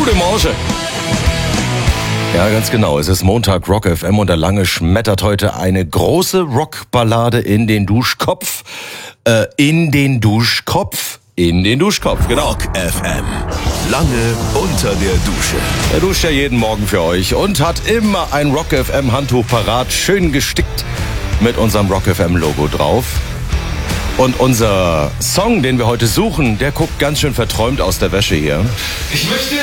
Gute Morgen. Ja, ganz genau. Es ist Montag, Rock FM und der Lange schmettert heute eine große Rockballade in den Duschkopf. In den Duschkopf, genau. Rock FM. Lange unter der Dusche. Er duscht ja jeden Morgen für euch und hat immer ein Rock FM Handtuch parat, schön gestickt mit unserem Rock FM Logo drauf. Und unser Song, den wir heute suchen, der guckt ganz schön verträumt aus der Wäsche hier. Ich möchte